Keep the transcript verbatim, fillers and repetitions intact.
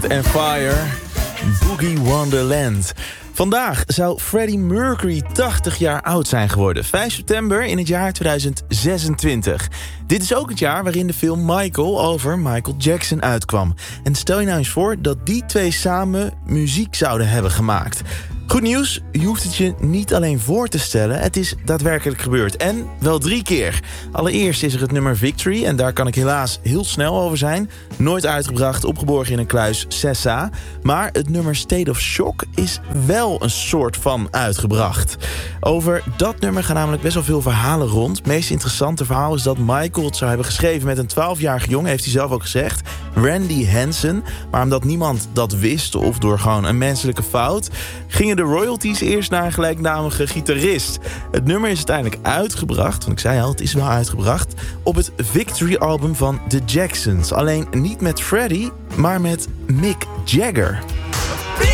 En Fire, Boogie Wonderland. Vandaag zou Freddie Mercury tachtig jaar oud zijn geworden. vijf september in het jaar tweeduizend zesentwintig. Dit is ook het jaar waarin de film Michael over Michael Jackson uitkwam. En stel je nou eens voor dat die twee samen muziek zouden hebben gemaakt. Goed nieuws, je hoeft het je niet alleen voor te stellen, het is daadwerkelijk gebeurd. En wel drie keer. Allereerst is er het nummer Victory, en daar kan ik helaas heel snel over zijn. Nooit uitgebracht, opgeborgen in een kluis Sessa. Maar het nummer State of Shock is wel een soort van uitgebracht. Over dat nummer gaan namelijk best wel veel verhalen rond. Het meest interessante verhaal is dat Michael het zou hebben geschreven met een twaalfjarige jongen, heeft hij zelf ook gezegd, Randy Hansen. Maar omdat niemand dat wist, of door gewoon een menselijke fout, gingen de de royalties eerst naar een gelijknamige gitarist. Het nummer is uiteindelijk uitgebracht, want ik zei al, het is wel uitgebracht, op het Victory-album van The Jacksons. Alleen niet met Freddie, maar met Mick Jagger.